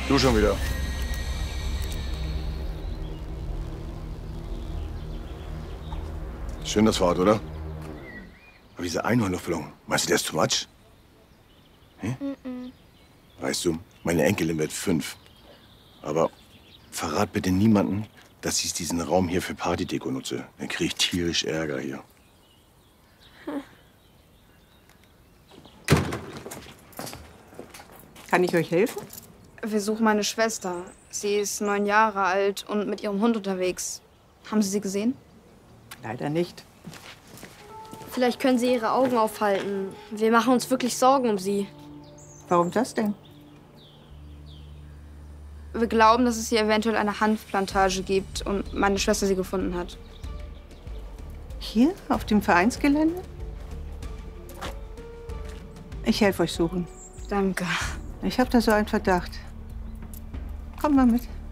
Du schon wieder. Schön das Wort, oder? Aber diese Einhornluftballon, meinst du, der ist too much? Hm? Weißt du, meine Enkelin wird 5. Aber verrat bitte niemanden, dass ich diesen Raum hier für Partydeko nutze. Dann krieg ich tierisch Ärger hier. Kann ich euch helfen? Wir suchen meine Schwester. Sie ist 9 Jahre alt und mit ihrem Hund unterwegs. Haben Sie sie gesehen? Leider nicht. Vielleicht können Sie Ihre Augen aufhalten. Wir machen uns wirklich Sorgen um Sie. Warum das denn? Wir glauben, dass es hier eventuell eine Hanfplantage gibt und meine Schwester sie gefunden hat. Hier, auf dem Vereinsgelände? Ich helfe euch suchen. Danke. Ich habe da so einen Verdacht. Kommt mal mit.